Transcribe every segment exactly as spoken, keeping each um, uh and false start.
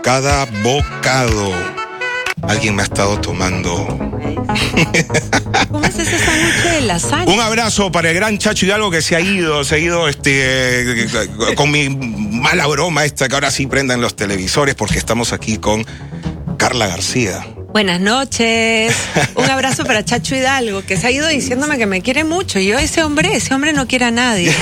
cada bocado. Alguien me ha estado tomando. ¿Cómo es ese sándwich de lasaña? Un abrazo para el gran Chacho Hidalgo que se ha ido, se ha ido este, con mi mala broma esta, que ahora sí prendan los televisores porque estamos aquí con Carla García. Buenas noches. Un abrazo para Chacho Hidalgo, que se ha ido diciéndome que me quiere mucho. Y yo, ese hombre, ese hombre no quiere a nadie.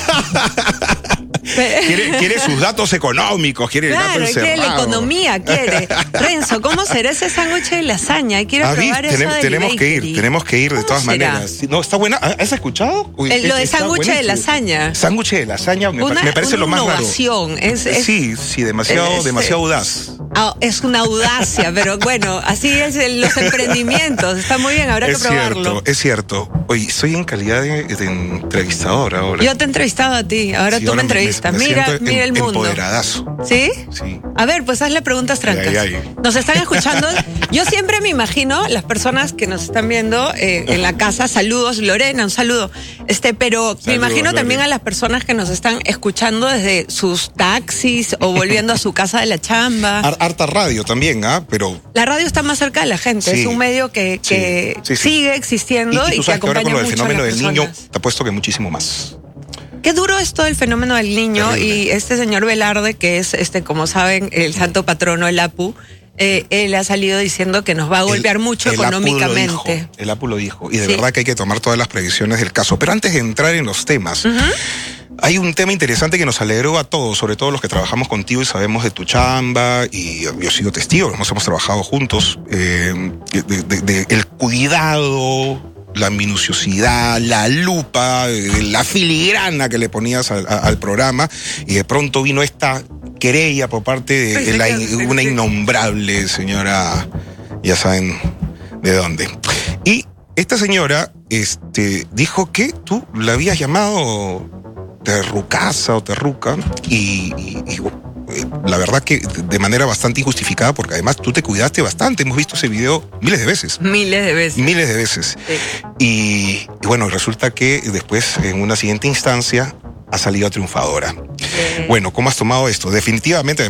Quiere, quiere sus datos económicos, quiere claro, el dato encerrado. Quiere la economía, quiere. Renzo, ¿cómo será ese sándwich de lasaña? Quiero Ah, probar ¿viste? eso Tenem- de Tenemos que ir, tenemos que ir de todas será? maneras. No, está buena. ¿Has escuchado? Uy, El, lo de está sándwich de buenísimo. lasaña. Sándwich de lasaña me, Una, me parece una lo más innovación. raro. Es, es, sí, sí, demasiado, es, demasiado audaz. Ah, es una audacia, pero bueno, así es el, los emprendimientos. Está muy bien, habrá Es que probarlo. cierto, es cierto. Oye, soy en calidad de, de entrevistador ahora. Yo te he entrevistado a ti, ahora Sí, tú ahora me entrevistas. me mira, siento mira em- el mundo. Empoderadazo. ¿Sí? Sí. A ver, pues hazle preguntas trancas. Ay, ay, ay. Nos están escuchando. Yo siempre me imagino las personas que nos están viendo eh, en la casa. Saludos, Lorena, un saludo. Este, pero Saludos, me imagino Lorena. también a las personas que nos están escuchando desde sus taxis o volviendo a su casa de la chamba. Har- Harta radio también, ¿ah? Pero. La radio está más cerca de la gente. Sí. Es un medio que, que Sí, sí, sí. sigue existiendo Y, y y, tú que sabes que ahora acompaña con lo del mucho a fenómeno las del niño, personas. te apuesto que muchísimo más. Qué duro es todo el fenómeno del niño. Terrible. Y este señor Velarde, que es, este, como saben, el santo patrono, el Apu, eh, él ha salido diciendo que nos va a golpear El- mucho el Apu lo económicamente. dijo, el Apu lo dijo. Y de Sí. verdad que hay que tomar todas las previsiones del caso. Pero antes de entrar en los temas, Ujú. hay un tema interesante que nos alegró a todos, sobre todo los que trabajamos contigo y sabemos de tu chamba, y yo he sido testigo, nos hemos trabajado juntos, eh, de, de- de el cuidado, la minuciosidad, la lupa, eh, la filigrana que le ponías al, a- al programa, y de pronto vino esta querella por parte de, Ay, sí, la, sí, sí, una sí. innombrable señora, ya saben de dónde. Y esta señora este, dijo que tú la habías llamado terrucaza o terruca, y, y- y, eh, la verdad que de manera bastante injustificada, porque además tú te cuidaste bastante. Hemos visto ese video miles de veces. Miles de veces. Miles de veces. Sí. Y, y bueno, resulta que después, en una siguiente instancia, ha salido triunfadora. Eh, Bueno, ¿cómo has tomado esto? Definitivamente.